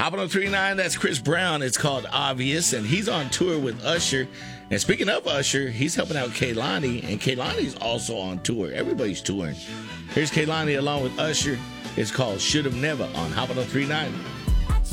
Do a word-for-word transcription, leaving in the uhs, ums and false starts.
Hot one oh three point nine, that's Chris Brown. It's called Obvious, and he's on tour with Usher. And speaking of Usher, he's helping out Kehlani, and Kehlani's also on tour. Everybody's touring. Here's Kehlani along with Usher. It's called Should've Never on Hot one oh three point nine.